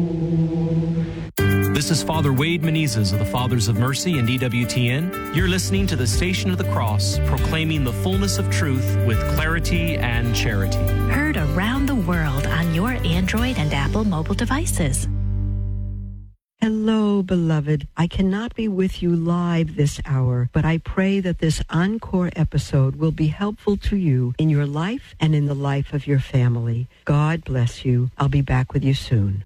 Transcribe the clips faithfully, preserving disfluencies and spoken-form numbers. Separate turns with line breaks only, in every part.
This is Father Wade Menezes of the Fathers of Mercy and E W T N. You're listening to the Station of the Cross, proclaiming the fullness of truth with clarity and charity.
Heard around the world on your Android and Apple mobile devices.
Hello, beloved. I cannot be with you live this hour, but I pray that this encore episode will be helpful to you in your life and in the life of your family. God bless you. I'll be back with you soon.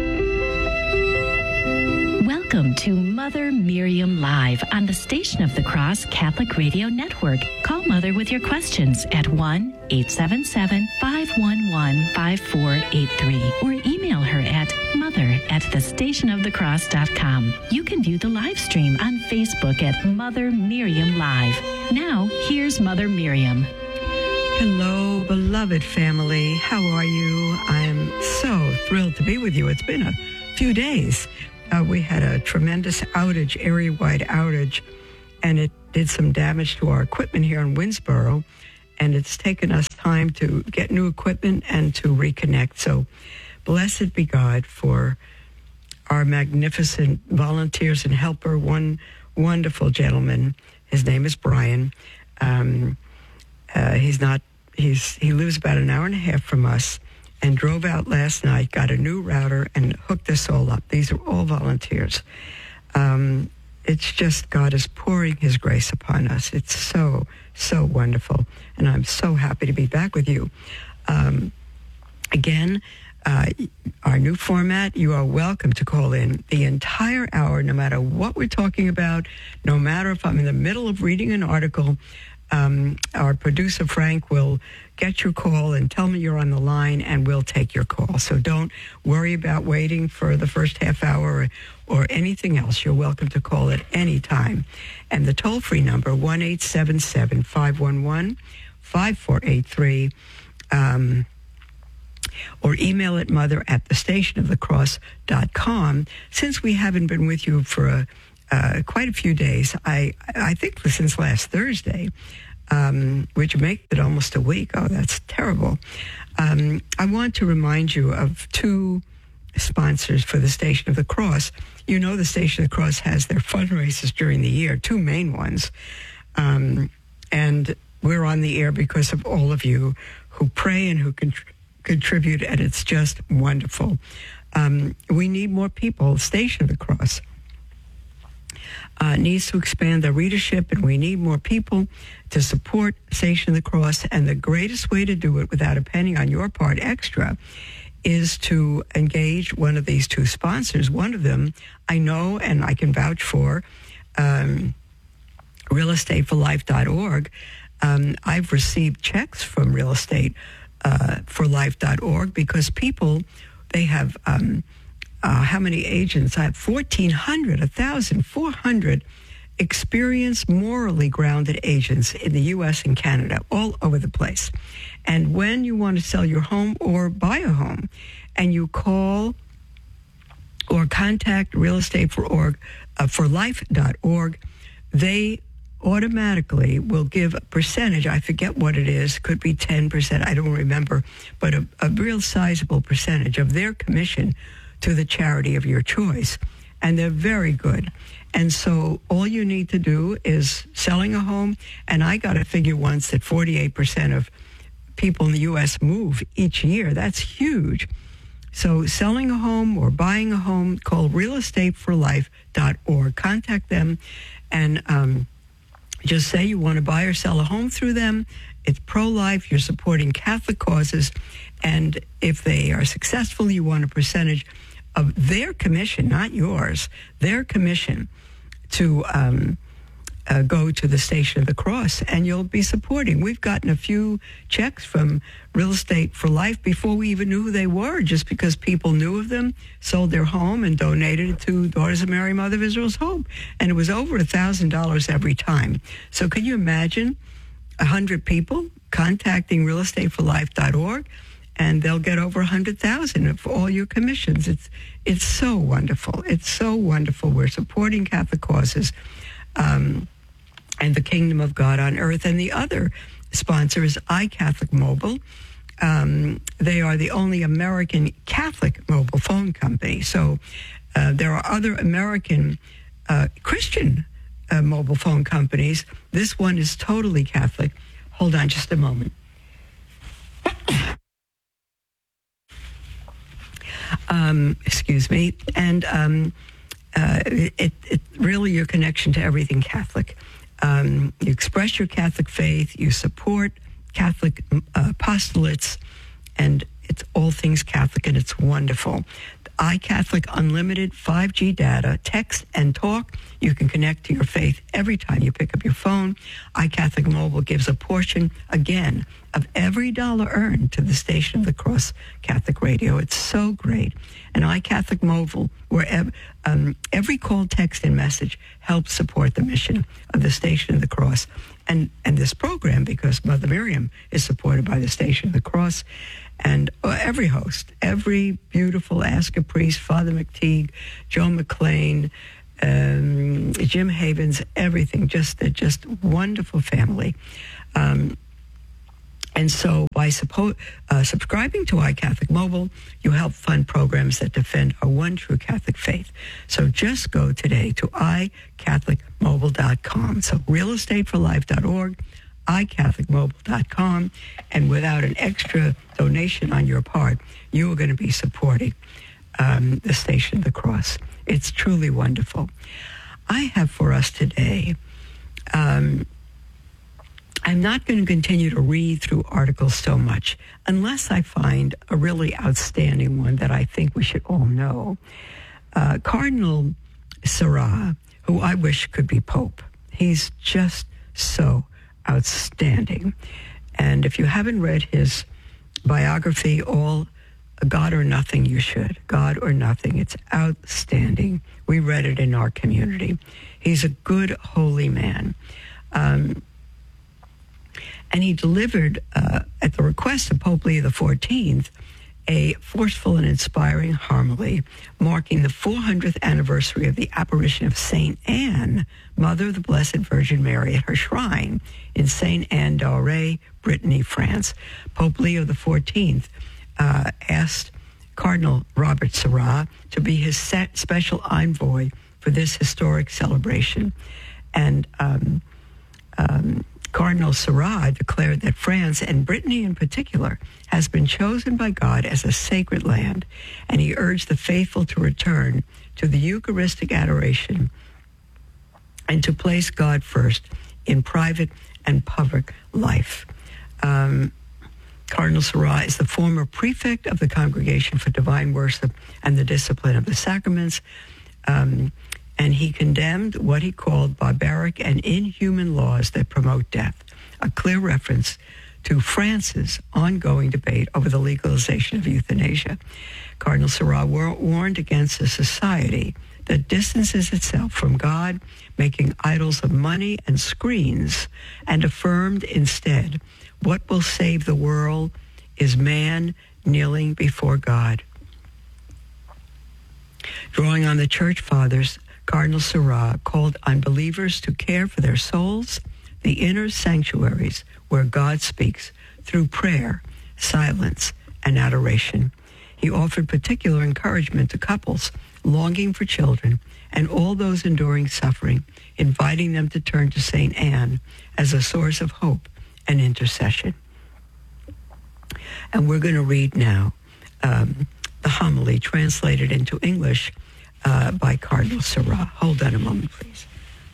Welcome to Mother Miriam Live on the Station of the Cross Catholic Radio Network. Call Mother with your questions at one eight seven seven, five one one, five four eight three or email her at mother at the station of the cross dot com. You can view the live stream on Facebook at Mother Miriam Live. Now, here's Mother Miriam.
Hello, beloved family. How are you? I am so thrilled to be with you. It's been a few days. Uh, we had a tremendous outage, area-wide outage, and it did some damage to our equipment here in Winnsboro, and it's taken us time to get new equipment and to reconnect. So blessed be God for our magnificent volunteers and helper, one wonderful gentleman. His name is Brian. Um, uh, he's not, he's he lives about an hour and a half from us, and drove out last night, got a new router, and hooked us all up. These are all volunteers. Um, it's just God is pouring his grace upon us. It's so, so wonderful. And I'm so happy to be back with you. Um, again, uh, our new format, you are welcome to call in the entire hour, no matter what we're talking about, no matter if I'm in the middle of reading an article. Um, our producer, Frank, will get your call and tell me you're on the line, and we'll take your call. So don't worry about waiting for the first half hour or, or anything else. You're welcome to call at any time. And the toll-free number, one eight seven seven, five one one, five four eight three, um, or email at mother at the station of the cross dot com. Since we haven't been with you for a Uh, quite a few days. I I think since last Thursday, um, which makes it almost a week. Oh, that's terrible. Um, I want to remind you of two sponsors for the Station of the Cross. You know the Station of the Cross has their fundraisers during the year, two main ones. Um, and we're on the air because of all of you who pray and who contr- contribute, and it's just wonderful. Um, we need more people. Station of the Cross Uh, needs to expand their readership, and we need more people to support Station of the Cross. And the greatest way to do it without a penny on your part extra is to engage one of these two sponsors. One of them I know and I can vouch for, um, real estate for life dot org. Um, I've received checks from real estate for life dot org because people, they have... Um, Uh, how many agents? I have fourteen hundred, one thousand four hundred experienced, morally grounded agents in the U S and Canada, all over the place. And when you want to sell your home or buy a home, and you call or contact real estate for org, uh, for life dot org, they automatically will give a percentage. I forget what it is. Could be ten percent. I don't remember. But a, a real sizable percentage of their commission to the charity of your choice. And they're very good. And so all you need to do is selling a home. And I got a figure once that forty-eight percent of people in the U S move each year. That's huge. So selling a home or buying a home, call real estate for life dot org. Contact them and um, just say you want to buy or sell a home through them. It's pro-life. You're supporting Catholic causes. And if they are successful, you want a percentage of their commission, not yours, their commission to um, uh, go to the Station of the Cross, and you'll be supporting. We've gotten a few checks from Real Estate for Life before we even knew who they were, just because people knew of them, sold their home, and donated it to Daughters of Mary, Mother of Israel's Hope. And it was over one thousand dollars every time. So can you imagine one hundred people contacting real estate for life dot org? And they'll get over one hundred thousand dollars of all your commissions. It's it's so wonderful. It's so wonderful. We're supporting Catholic causes um, and the kingdom of God on earth. And the other sponsor is iCatholic Mobile. Um, they are the only American Catholic mobile phone company. So uh, there are other American uh, Christian uh, mobile phone companies. This one is totally Catholic. Hold on just a moment. um, excuse me. And um, uh, it, it really your connection to everything Catholic. Um, you express your Catholic faith. You support Catholic uh, apostolates, and it's all things Catholic, and it's wonderful. iCatholic Unlimited five G data, text and talk. You can connect to your faith every time you pick up your phone. iCatholic Mobile gives a portion, again, of every dollar earned to the Station of the Cross Catholic Radio. It's so great. And iCatholic Mobile, where um, every call, text, and message helps support the mission of the Station of the Cross and, and this program, because Mother Miriam is supported by the Station of the Cross. And uh, every host, every beautiful Ask a Priest, Father McTeague, Joe McLean, um, Jim Havens, everything, just a just wonderful family. Um, and so by suppo- uh, subscribing to iCatholic Mobile, you help fund programs that defend our one true Catholic faith. So just go today to i catholic mobile dot com. So real estate for life dot org. i catholic mobile dot com, and without an extra donation on your part, you are going to be supporting um, the Station of the Cross. It's truly wonderful. I have for us today, um, I'm not going to continue to read through articles so much unless I find a really outstanding one that I think we should all know. Uh, Cardinal Sarah, who I wish could be Pope. He's just so outstanding. And if you haven't read his biography, All God or Nothing, you should. God or Nothing. It's outstanding. We read it in our community. He's a good, holy man. Um, and he delivered, uh, at the request of Pope Leo the fourteenth, a forceful and inspiring homily marking the four hundredth anniversary of the apparition of Saint Anne, Mother of the Blessed Virgin Mary, at her shrine in Saint Anne d'Auray, Brittany, France. Pope Leo the fourteenth uh, asked Cardinal Robert Sarah to be his set special envoy for this historic celebration. And um, um, Cardinal Sarah declared that France, and Brittany in particular, has been chosen by God as a sacred land, and he urged the faithful to return to the Eucharistic adoration and to place God first in private and public life. Um, Cardinal Sarah is the former prefect of the Congregation for Divine Worship and the Discipline of the Sacraments, um, and he condemned what he called barbaric and inhuman laws that promote death, a clear reference to France's ongoing debate over the legalization of euthanasia. Cardinal Sarah war- warned against a society that distances itself from God, making idols of money and screens, and affirmed instead, what will save the world is man kneeling before God. Drawing on the Church Fathers, Cardinal Sarah called on believers to care for their souls, the inner sanctuaries where God speaks through prayer, silence, and adoration. He offered particular encouragement to couples longing for children and all those enduring suffering, inviting them to turn to Saint Anne as a source of hope and intercession. And we're going to read now um, the homily translated into English uh, by Cardinal Sarah. Hold on a moment, please.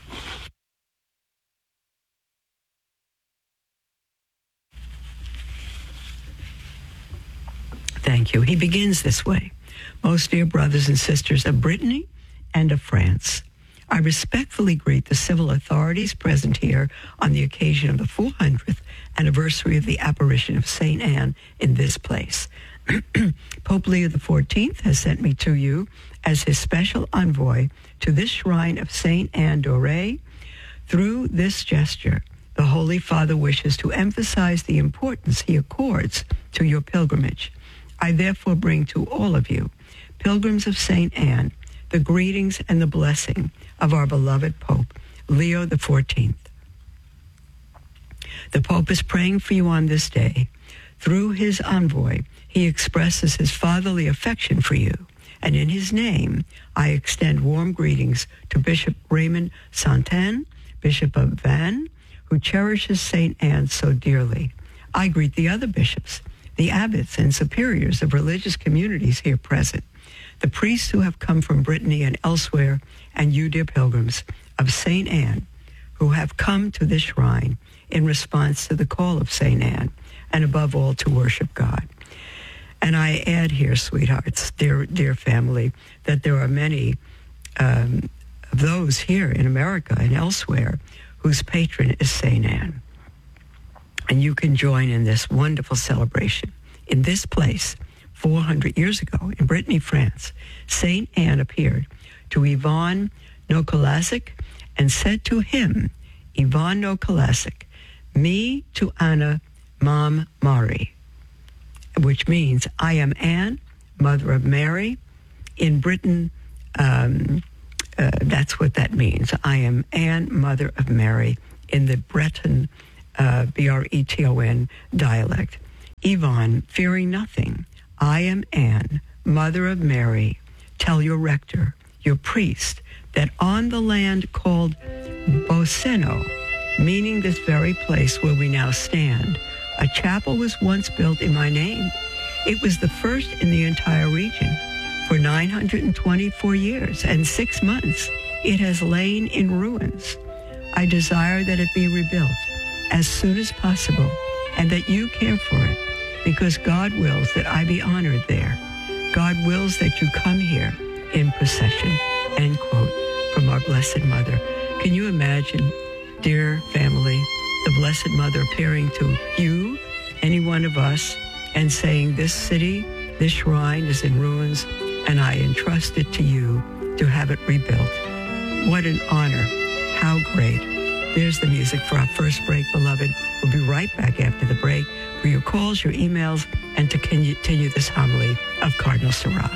Thank you. He begins this way. Most dear brothers and sisters of Brittany and of France, I respectfully greet the civil authorities present here on the occasion of the four hundredth anniversary of the apparition of Saint Anne in this place. Pope Leo the fourteenth has sent me to you as his special envoy to this shrine of Saint Anne d'Auray. Through this gesture, the Holy Father wishes to emphasize the importance he accords to your pilgrimage. I therefore bring to all of you, pilgrims of Saint Anne, the greetings and the blessing of our beloved Pope, Leo the fourteenth. The Pope is praying for you on this day Through his envoy, he expresses his fatherly affection for you. And in his name, I extend warm greetings to Bishop Raymond Santin, Bishop of Vannes, who cherishes Saint Anne so dearly. I greet the other bishops, the abbots and superiors of religious communities here present, the priests who have come from Brittany and elsewhere, and you, dear pilgrims of Saint Anne, who have come to this shrine in response to the call of Saint Anne, and above all, to worship God. And I add here, sweethearts, dear, dear family, that there are many um, of those here in America and elsewhere whose patron is Saint Anne. And you can join in this wonderful celebration. In this place, four hundred years ago, in Brittany, France, Saint Anne appeared to Ivan Nokolasik and said to him, Ivan Nokolasik, me to Anna, Mam Mari, which means I am Anne, Mother of Mary. In Britain, um, uh, that's what that means. I am Anne, Mother of Mary, in the Breton, uh, B R E T O N dialect. Yvonne, fearing nothing, I am Anne, Mother of Mary. Tell your rector, your priest, that on the land called Boseno, meaning this very place where we now stand, a chapel was once built in my name. It was the first in the entire region. For nine hundred twenty-four years and six months, it has lain in ruins. I desire that it be rebuilt as soon as possible, and that you care for it, because God wills that I be honored there. God wills that you come here in procession, end quote, from our Blessed Mother. Can you imagine, dear family, the Blessed Mother appearing to you, any one of us, and saying, this city, this shrine is in ruins, and I entrust it to you to have it rebuilt. What an honor. How great. There's the music for our first break, beloved. We'll be right back after the break for your calls, your emails, and to continue this homily of Cardinal Sarah.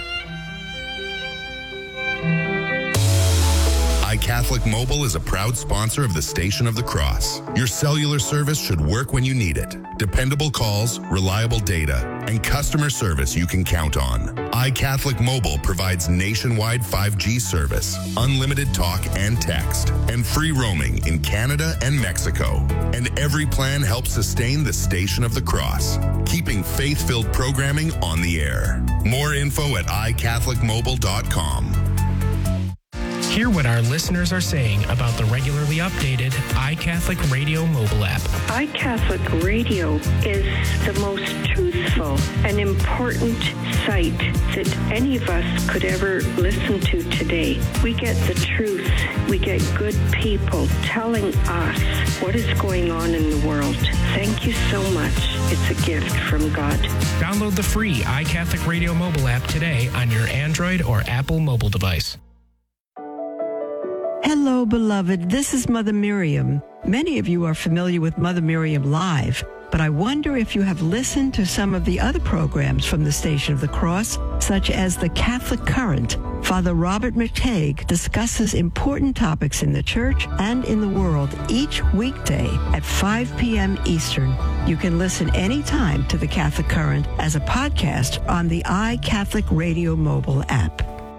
iCatholic Mobile is a proud sponsor of the Station of the Cross. Your cellular service should work when you need it. Dependable calls, reliable data, and customer service you can count on. iCatholic Mobile provides nationwide five G service, unlimited talk and text, and free roaming in Canada and Mexico. And every plan helps sustain the Station of the Cross, keeping faith-filled programming on the air. More info at i catholic mobile dot com.
Hear what our listeners are saying about the regularly updated iCatholic Radio mobile app.
iCatholic Radio is the most truthful and important site that any of us could ever listen to today. We get the truth. We get good people telling us what is going on in the world. Thank you so much. It's a gift from God.
Download the free iCatholic Radio mobile app today on your Android or Apple mobile device.
Hello, beloved. This is Mother Miriam. Many of you are familiar with Mother Miriam Live, but I wonder if you have listened to some of the other programs from the Station of the Cross, such as The Catholic Current. Father Robert McTague discusses important topics in the church and in the world each weekday at five p.m. Eastern. You can listen anytime to The Catholic Current as a podcast on the iCatholic Radio mobile app.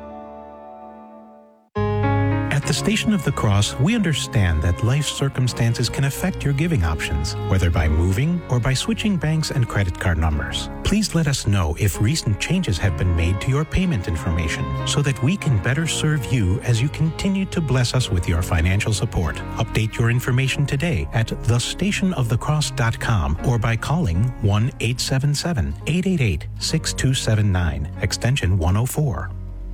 At the Station of the Cross, we understand that life circumstances can affect your giving options, whether by moving or by switching banks and credit card numbers. Please let us know if recent changes have been made to your payment information so that we can better serve you as you continue to bless us with your financial support. Update your information today at the station of the cross dot com or by calling one eight seven seven, eight eight eight, six two seven nine, extension one oh four.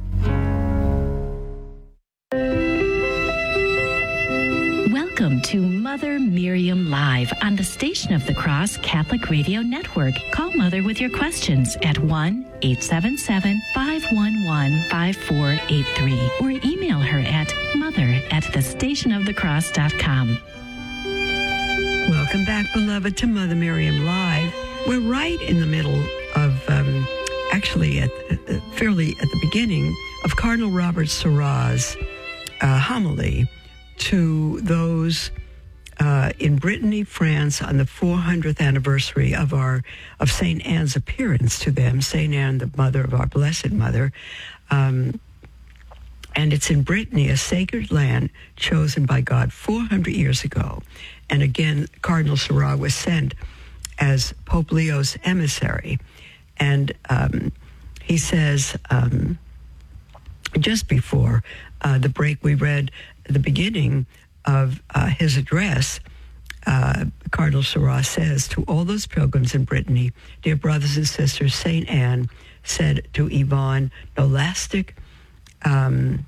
Welcome to Mother Miriam Live on the Station of the Cross Catholic Radio Network. Call Mother with your questions at one eight seven seven, five one one, five four eight three or email her at mother at the station of the cross dot com.
Welcome back, beloved, to Mother Miriam Live. We're right in the middle of, um, actually, at uh, fairly at the beginning of Cardinal Robert Sarah's uh, homily to those uh, in Brittany, France, on the four hundredth anniversary of our of Saint Anne's appearance to them, Saint Anne, the mother of our Blessed Mother. Um, and it's in Brittany, a sacred land chosen by God four hundred years ago. And again, Cardinal Sarah was sent as Pope Leo's emissary. And um, he says, um, just before uh, the break, we read the beginning of uh, his address. Uh, Cardinal Sarah says, to all those pilgrims in Brittany, dear brothers and sisters, Saint Anne said to Yvonne Nolastic, um,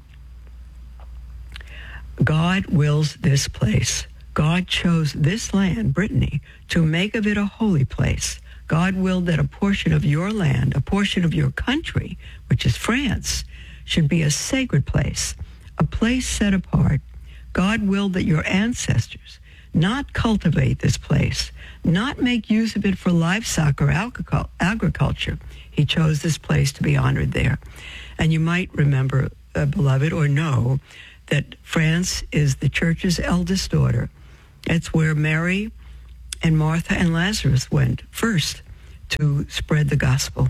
God wills this place. God chose this land, Brittany, to make of it a holy place. God willed that a portion of your land, a portion of your country, which is France, should be a sacred place, a place set apart. God willed that your ancestors not cultivate this place, not make use of it for livestock or agriculture. He chose this place to be honored there. And you might remember, uh, beloved, or know that France is the church's eldest daughter. It's where Mary and Martha and Lazarus went first to spread the gospel.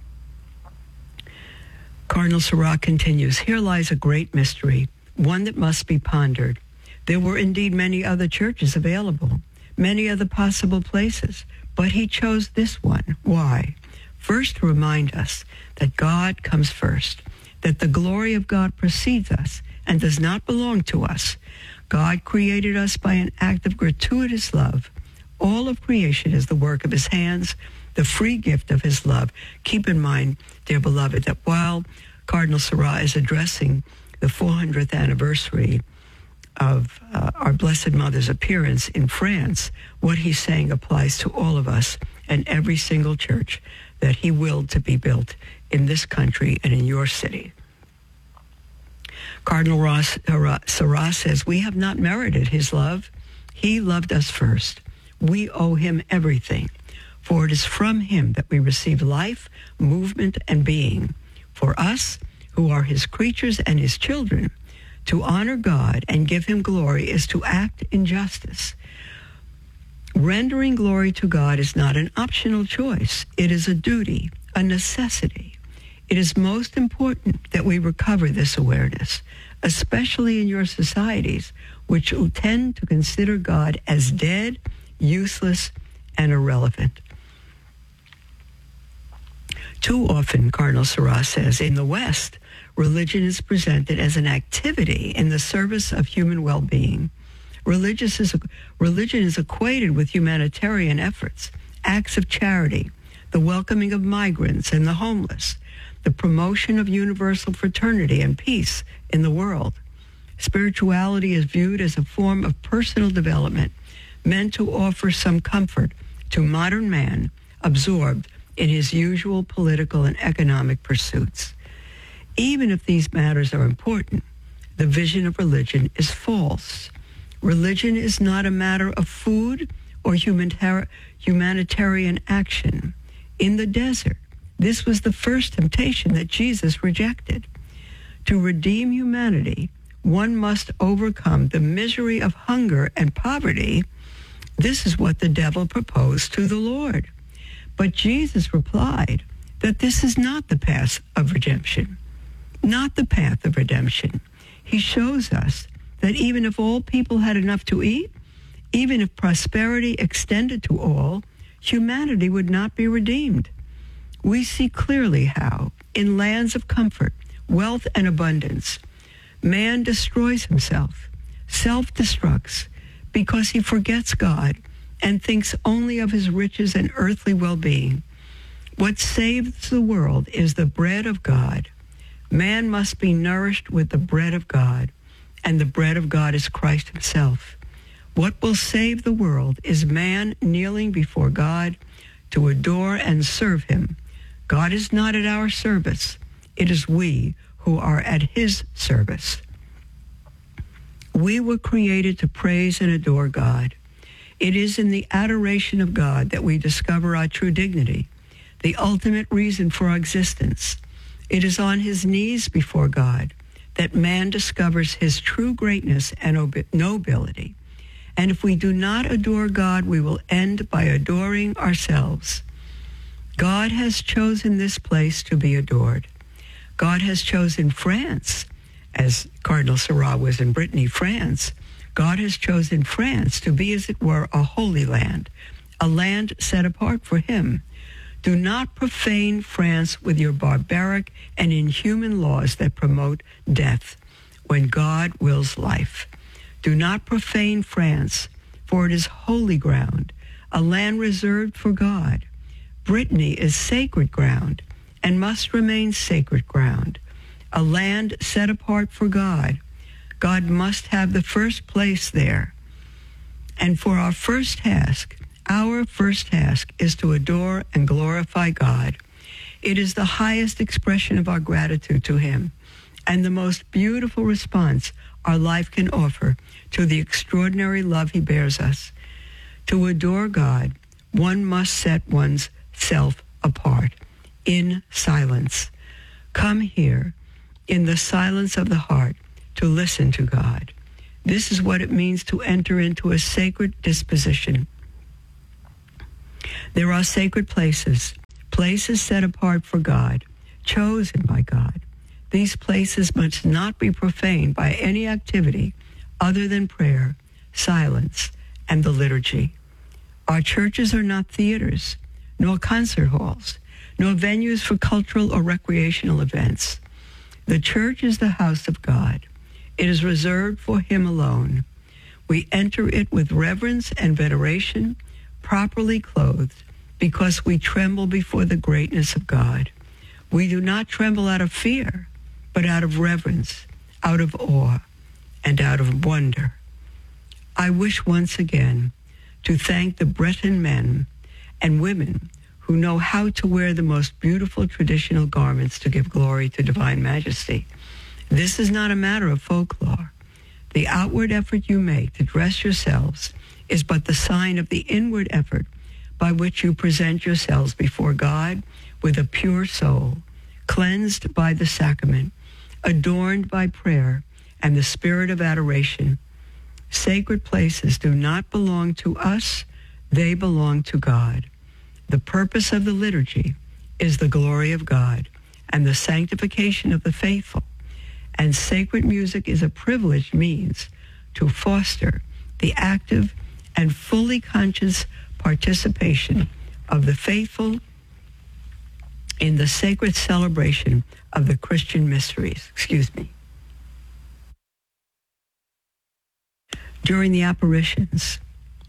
Cardinal Sarah continues, here lies a great mystery, one that must be pondered. There were indeed many other churches available, many other possible places, but he chose this one. Why? First, to remind us that God comes first, that the glory of God precedes us and does not belong to us. God created us by an act of gratuitous love. All of creation is the work of his hands, the free gift of his love. Keep in mind, dear beloved, that while Cardinal Sarah is addressing the four hundredth anniversary of uh, our Blessed Mother's appearance in France, what he's saying applies to all of us and every single church that he willed to be built in this country and in your city. Cardinal Ross, uh, Sarah says, we have not merited his love. He loved us first. We owe him everything, for it is from him that we receive life, movement, and being. For us, who are his creatures and his children, to honor God and give him glory is to act in justice. Rendering glory to God is not an optional choice. It is a duty, a necessity. It is most important that we recover this awareness, especially in your societies, which tend to consider God as dead, useless, and irrelevant. Too often, Cardinal Sarah says, in the West, religion is presented as an activity in the service of human well-being. Religious is, religion is equated with humanitarian efforts, acts of charity, the welcoming of migrants and the homeless, the promotion of universal fraternity and peace in the world. Spirituality is viewed as a form of personal development meant to offer some comfort to modern man absorbed in his usual political and economic pursuits. Even if these matters are important, the vision of religion is false. Religion is not a matter of food or humanitar- humanitarian action. In the desert, this was the first temptation that Jesus rejected. To redeem humanity, one must overcome the misery of hunger and poverty. This is what the devil proposed to the Lord. But Jesus replied that this is not the path of redemption. Not the path of redemption. He shows us that even if all people had enough to eat, even if prosperity extended to all, humanity would not be redeemed. We see clearly how, in lands of comfort, wealth, and abundance, man destroys himself, self-destructs, because he forgets God and thinks only of his riches and earthly well-being. What saves the world is the bread of God. Man must be nourished with the bread of God, and the bread of God is Christ himself. What will save the world is man kneeling before God to adore and serve him. God is not at our service. It is we who are at his service. We were created to praise and adore God. It is in the adoration of God that we discover our true dignity, the ultimate reason for our existence. It is on his knees before God that man discovers his true greatness and nobility. And if we do not adore God, we will end by adoring ourselves. God has chosen this place to be adored. God has chosen France, as Cardinal Sarah was in Brittany, France. God has chosen France to be, as it were, a holy land, a land set apart for him. Do not profane France with your barbaric and inhuman laws that promote death when God wills life. Do not profane France, for it is holy ground, a land reserved for God. Brittany is sacred ground and must remain sacred ground, a land set apart for God. God must have the first place there. And for our first task, our first task is to adore and glorify God. It is the highest expression of our gratitude to him and the most beautiful response our life can offer to the extraordinary love he bears us. To adore God, one must set one's self apart in silence. Come here in the silence of the heart to listen to God. This is what it means to enter into a sacred disposition. There are sacred places, places set apart for God, chosen by God. These places must not be profaned by any activity other than prayer, silence, and the liturgy. Our churches are not theaters, nor concert halls, nor venues for cultural or recreational events. The church is the house of God. It is reserved for him alone. We enter it with reverence and veneration, properly clothed, because we tremble before the greatness of God. We do not tremble out of fear, but out of reverence, out of awe, and out of wonder. I wish once again to thank the Breton men and women who know how to wear the most beautiful traditional garments to give glory to divine majesty. This is not a matter of folklore. The outward effort you make to dress yourselves is but the sign of the inward effort by which you present yourselves before God with a pure soul, cleansed by the sacrament, adorned by prayer and the spirit of adoration. Sacred places do not belong to us, they belong to God. The purpose of the liturgy is the glory of God and the sanctification of the faithful, and sacred music is a privileged means to foster the active and fully conscious participation of the faithful in the sacred celebration of the Christian mysteries. Excuse me. During the apparitions,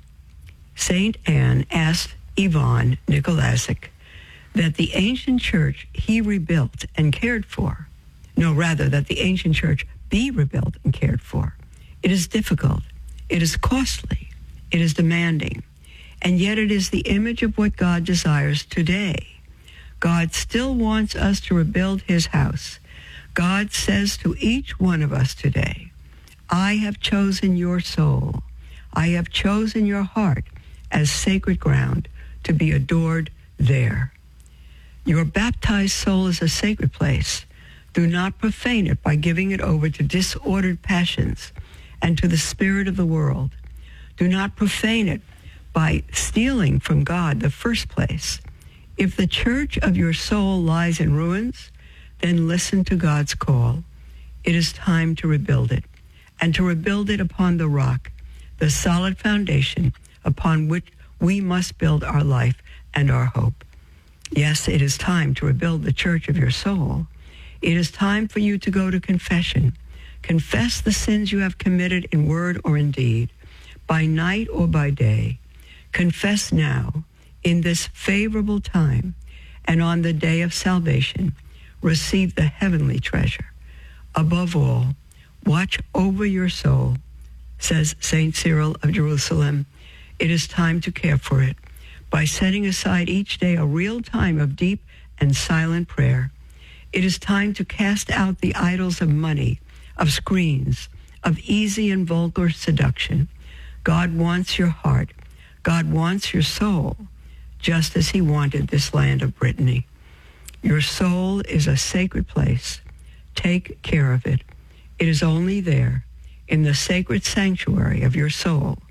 Saint Anne asked Ivan Nikolasic that the ancient church he rebuilt and cared for, no, rather, that the ancient church be rebuilt and cared for. It is difficult. It is costly. It is demanding. And yet it is the image of what God desires today. God still wants us to rebuild his house. God says to each one of us today, I have chosen your soul. I have chosen your heart as sacred ground to be adored there. Your baptized soul is a sacred place. Do not profane it by giving it over to disordered passions and to the spirit of the world. Do not profane it by stealing from God the first place. If the church of your soul lies in ruins, then listen to God's call. It is time to rebuild it, and to rebuild it upon the rock, the solid foundation upon which we must build our life and our hope. Yes, it is time to rebuild the church of your soul. It is time for you to go to confession. Confess the sins you have committed in word or in deed, by night or by day. Confess now, in this favorable time, and on the day of salvation, receive the heavenly treasure. Above all, watch over your soul, says Saint Cyril of Jerusalem. It is time to care for it by setting aside each day a real time of deep and silent prayer. It is time to cast out the idols of money, of screens, of easy and vulgar seduction. God wants your heart. God wants your soul, just as he wanted this land of Brittany. Your soul is a sacred place. Take care of it. It is only there, in the sacred sanctuary of your soul,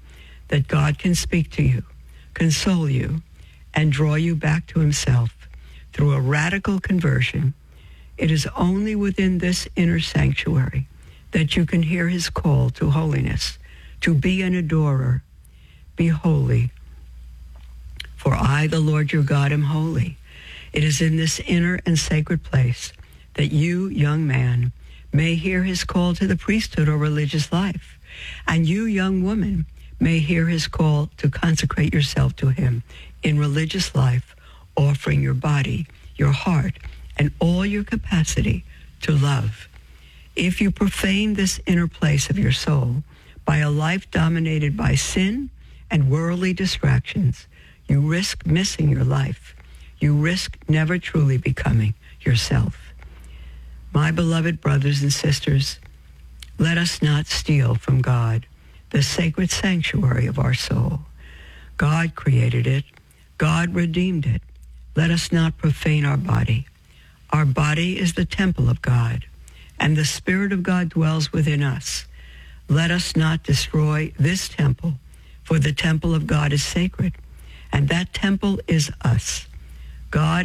that God can speak to you, console you, and draw you back to himself through a radical conversion. It is only within this inner sanctuary that you can hear his call to holiness, to be an adorer. Be holy, for I, the Lord your God, am holy. It is in this inner and sacred place that you, young man, may hear his call to the priesthood or religious life, and you, young woman, may hear his call to consecrate yourself to him in religious life, offering your body, your heart, and all your capacity to love. If you profane this inner place of your soul by a life dominated by sin and worldly distractions, you risk missing your life. You risk never truly becoming yourself. My beloved brothers and sisters, let us not steal from God the sacred sanctuary of our soul. God created it. God redeemed it. Let us not profane our body. Our body is the temple of God, and the Spirit of God dwells within us. Let us not destroy this temple, for the temple of God is sacred, and that temple is us. God